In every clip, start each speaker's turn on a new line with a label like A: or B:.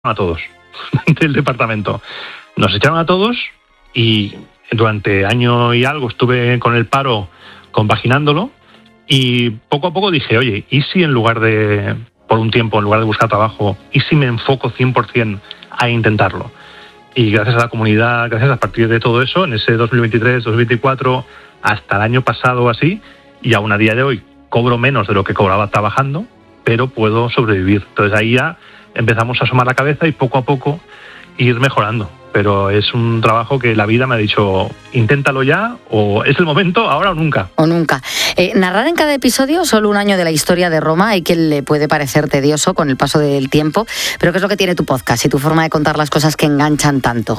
A: a todos del departamento. Nos echaron a todos y durante año y algo estuve con el paro compaginándolo y poco a poco dije, oye, ¿y si en lugar de, por un tiempo, en lugar de buscar trabajo, y si me enfoco 100% a intentarlo? Y gracias a la comunidad, gracias a partir de todo eso, en ese 2023, 2024, hasta el año pasado o así, y aún a día de hoy cobro menos de lo que cobraba trabajando, pero puedo sobrevivir. Entonces ahí ya empezamos a asomar la cabeza y poco a poco ir mejorando. Pero es un trabajo que la vida me ha dicho, inténtalo ya, o es el momento, ahora o nunca.
B: O nunca. Narrar en cada episodio solo un año de la historia de Roma, hay quien le puede parecer tedioso con el paso del tiempo, pero ¿qué es lo que tiene tu podcast y tu forma de contar las cosas que enganchan tanto?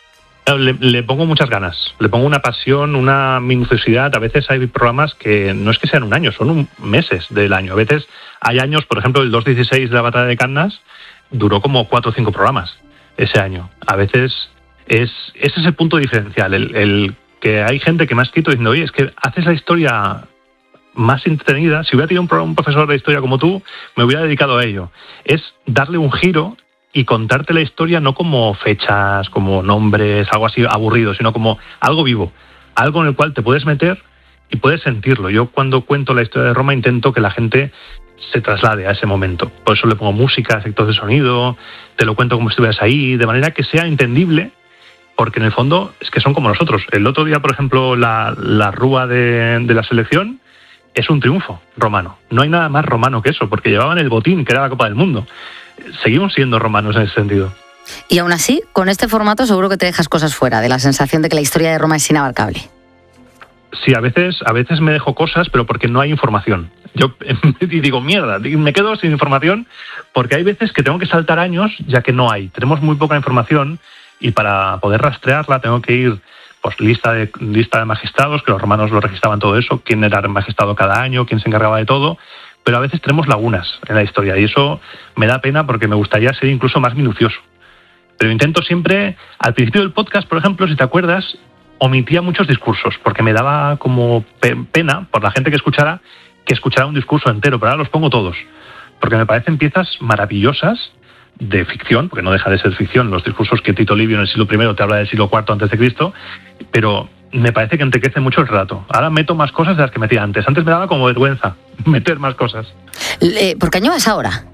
A: Le pongo muchas ganas, le pongo una pasión, una minuciosidad. A veces hay programas que no es que sean un año, son meses del año. A veces hay años, por ejemplo, el 216 de la Batalla de Cannas duró como 4 o 5 programas ese año. A veces ese es el punto diferencial, el que hay gente que me ha escrito diciendo, oye, es que haces la historia más entretenida. Si hubiera tenido un profesor de historia como tú, me hubiera dedicado a ello. Es darle un giro y contarte la historia no como fechas, como nombres, algo así aburrido, sino como algo vivo, algo en el cual te puedes meter y puedes sentirlo. Yo cuando cuento la historia de Roma intento que la gente se traslade a ese momento. Por eso le pongo música, efectos de sonido, te lo cuento como si estuvieras ahí, de manera que sea entendible, porque en el fondo es que son como nosotros. El otro día, por ejemplo, la rúa de la selección es un triunfo romano. No hay nada más romano que eso, porque llevaban el botín, que era la Copa del Mundo. Seguimos siendo romanos en ese sentido.
B: Y aún así, con este formato seguro que te dejas cosas fuera, de la sensación de que la historia de Roma es inabarcable.
A: Sí, a veces me dejo cosas, pero porque no hay información. Yo digo, mierda, me quedo sin información, porque hay veces que tengo que saltar años, ya que no hay. Tenemos muy poca información y para poder rastrearla tengo que ir pues lista de magistrados, que los romanos lo registraban todo eso, quién era el magistrado cada año, quién se encargaba de todo, pero a veces tenemos lagunas en la historia y eso me da pena porque me gustaría ser incluso más minucioso. Pero intento siempre, al principio del podcast, por ejemplo, si te acuerdas, omitía muchos discursos porque me daba como pena por la gente que escuchara un discurso entero, pero ahora los pongo todos, porque me parecen piezas maravillosas de ficción, porque no deja de ser ficción, los discursos que Tito Livio en el siglo I te habla del siglo IV antes de Cristo, pero me parece que enriquece mucho el relato. Ahora meto más cosas de las que metía antes. Antes me daba como vergüenza meter más cosas.
B: ¿Por qué año vas ahora?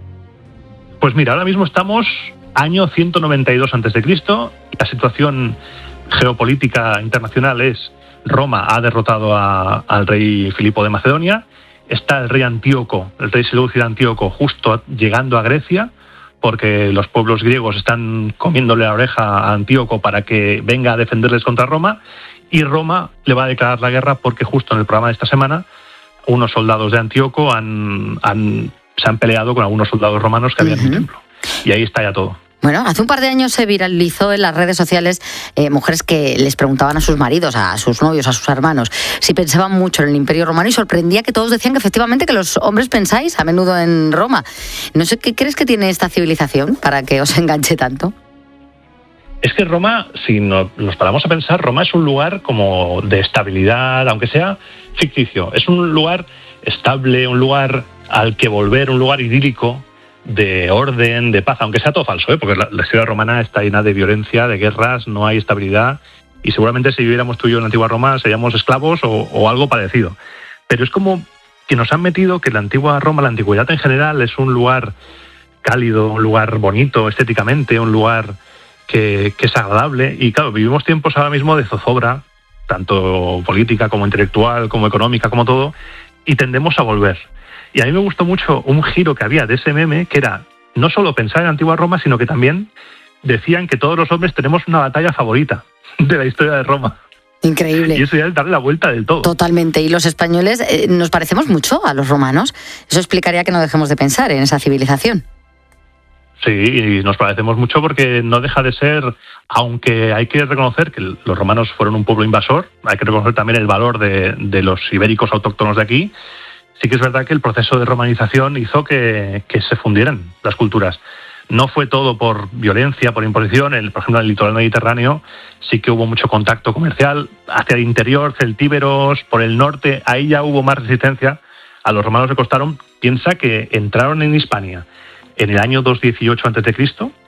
A: Pues mira, ahora mismo estamos año 192 antes de Cristo. La situación geopolítica internacional es Roma ha derrotado al rey Filipo de Macedonia. Está el rey Antíoco, el rey seleucida Antíoco, justo llegando a Grecia, porque los pueblos griegos están comiéndole la oreja a Antíoco para que venga a defenderles contra Roma, y Roma le va a declarar la guerra porque justo en el programa de esta semana unos soldados de Antíoco se han peleado con algunos soldados romanos que habían en el templo. Y ahí está ya todo.
B: Bueno, hace un par de años se viralizó en las redes sociales mujeres que les preguntaban a sus maridos, a sus novios, a sus hermanos, si pensaban mucho en el Imperio Romano, y sorprendía que todos decían que efectivamente que los hombres pensáis a menudo en Roma. No sé, ¿qué crees que tiene esta civilización para que os enganche tanto?
A: Es que Roma, si nos paramos a pensar, Roma es un lugar como de estabilidad, aunque sea ficticio. Es un lugar estable, un lugar al que volver, un lugar idílico, de orden, de paz, aunque sea todo falso, porque la historia romana está llena de violencia, de guerras, no hay estabilidad, y seguramente si viviéramos tú y yo en la antigua Roma seríamos esclavos o algo parecido. Pero es como que nos han metido que la antigua Roma, la antigüedad en general, es un lugar cálido, un lugar bonito estéticamente, un lugar que es agradable, y claro, vivimos tiempos ahora mismo de zozobra, tanto política como intelectual, como económica, como todo, y tendemos a volver. Y a mí me gustó mucho un giro que había de ese meme, que era no solo pensar en la antigua Roma, sino que también decían que todos los hombres tenemos una batalla favorita de la historia de Roma.
B: Increíble.
A: Y eso ya es darle la vuelta del todo.
B: Totalmente. Y los españoles nos parecemos mucho a los romanos. Eso explicaría que no dejemos de pensar en esa civilización.
A: Sí, y nos parecemos mucho porque no deja de ser, aunque hay que reconocer que los romanos fueron un pueblo invasor, hay que reconocer también el valor de los ibéricos autóctonos de aquí. Sí que es verdad que el proceso de romanización hizo que se fundieran las culturas. No fue todo por violencia, por imposición. Por ejemplo, en el litoral mediterráneo sí que hubo mucho contacto comercial. Hacia el interior, celtíberos, por el norte, ahí ya hubo más resistencia. A los romanos le costaron. Piensa que entraron en Hispania en el año 218 a.C.,